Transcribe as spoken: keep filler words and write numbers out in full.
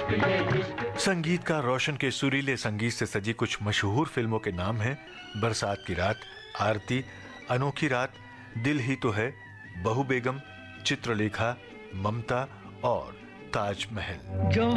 संगीतकार रोशन के सुरीले संगीत से सजी कुछ मशहूर फिल्मों के नाम हैं: बरसात की रात, आरती, अनोखी रात, दिल ही तो है, बहू बेगम, चित्रलेखा, ममता और ताजमहल।